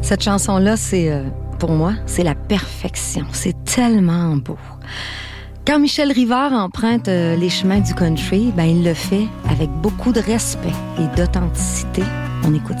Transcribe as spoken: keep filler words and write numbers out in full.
Cette chanson-là, c'est, euh, pour moi, c'est la perfection. C'est tellement beau. Quand Michel Rivard emprunte euh, les chemins du country, ben, il le fait avec beaucoup de respect et d'authenticité. On écoute